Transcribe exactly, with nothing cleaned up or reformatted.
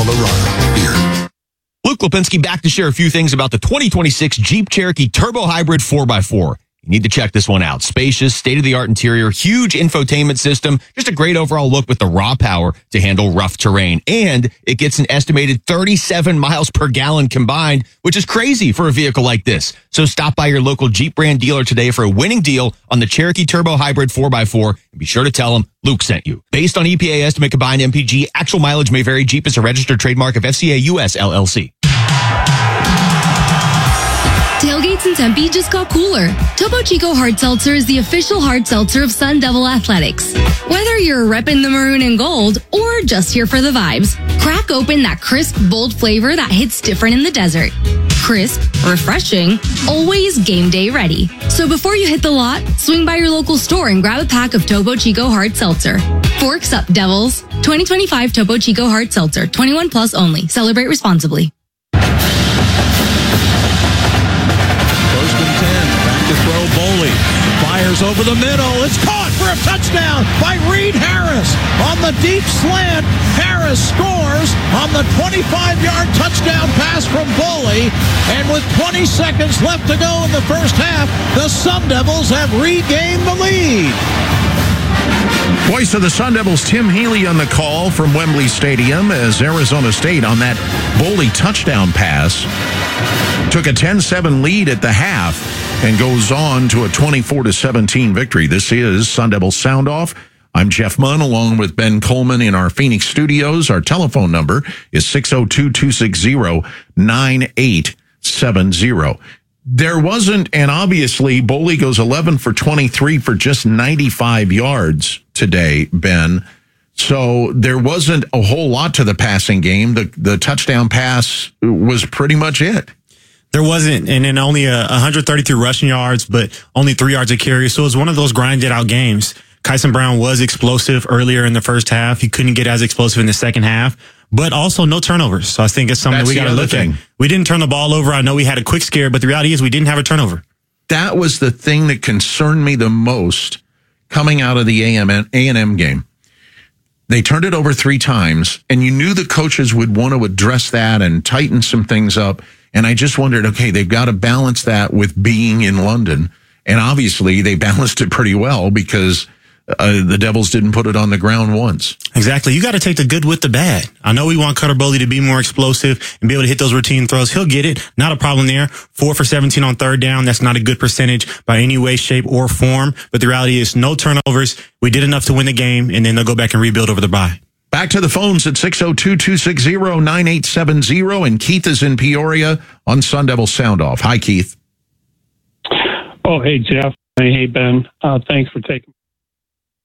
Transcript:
Colorado. Here. Luke Lipinski back to share a few things about the twenty twenty-six Jeep Cherokee Turbo Hybrid four by four. You need to check this one out. Spacious, state-of-the-art interior, huge infotainment system, just a great overall look with the raw power to handle rough terrain. And it gets an estimated thirty-seven miles per gallon combined, which is crazy for a vehicle like this. So stop by your local Jeep brand dealer today for a winning deal on the Cherokee Turbo Hybrid four by four. And be sure to tell them Luke sent you. Based on E P A estimate combined M P G, actual mileage may vary. Jeep is a registered trademark of F C A U S L L C. Tailgates in Tempe just got cooler. Topo Chico Hard Seltzer is the official hard seltzer of Sun Devil Athletics. Whether you're repping the maroon and gold or just here for the vibes, crack open that crisp, bold flavor that hits different in the desert. Crisp, refreshing, always game day ready. So before you hit the lot, swing by your local store and grab a pack of Topo Chico Hard Seltzer. Forks up, Devils. twenty twenty-five Topo Chico Hard Seltzer. twenty-one plus only. Celebrate responsibly. Boley fires over the middle. It's caught for a touchdown by Reed Harris. On the deep slant, Harris scores on the twenty-five-yard touchdown pass from Boley. And with twenty seconds left to go in the first half, the Sun Devils have regained the lead. Voice of the Sun Devils, Tim Healy on the call from Wembley Stadium as Arizona State on that Boley touchdown pass took a ten seven lead at the half and goes on to a twenty-four to seventeen victory. This is Sun Devil Sound Off. I'm Jeff Munn along with Ben Coleman in our Phoenix studios. Our telephone number is six oh two, two six zero, nine eight seven zero. There wasn't, and obviously Boley goes eleven for twenty-three for just ninety-five yards today, Ben. So there wasn't a whole lot to the passing game. The the touchdown pass was pretty much it. There wasn't, and then only a one hundred thirty-three rushing yards, but only three yards of carry. So it was one of those grinded out games. Kyson Brown was explosive earlier in the first half. He couldn't get as explosive in the second half, but also no turnovers. So I think it's something That's we got to look thing. at. We didn't turn the ball over. I know we had a quick scare, but the reality is we didn't have a turnover. That was the thing that concerned me the most coming out of the A and M game. They turned it over three times, and you knew the coaches would want to address that and tighten some things up. And I just wondered, okay, they've got to balance that with being in London. And obviously they balanced it pretty well because uh, the Devils didn't put it on the ground once. Exactly. You got to take the good with the bad. I know we want Cutter Boley to be more explosive and be able to hit those routine throws. He'll get it. Not a problem there. Four for seventeen on third down. That's not a good percentage by any way, shape, or form. But the reality is no turnovers. We did enough to win the game, and then they'll go back and rebuild over the bye. Back to the phones at six oh two, two six zero, nine eight seven zero. And Keith is in Peoria on Sun Devil Sound Off. Hi, Keith. Oh, hey, Jeff. Hey, Ben. Uh, thanks for taking